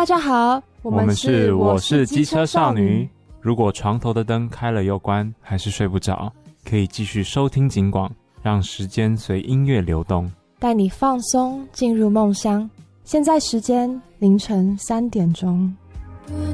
家好，我是机车少女。 如果床头的灯开了又关，还是睡不着，可以继续收听警广，让时间随音乐流动， 带你放松进入梦乡。现在时间凌晨3点钟。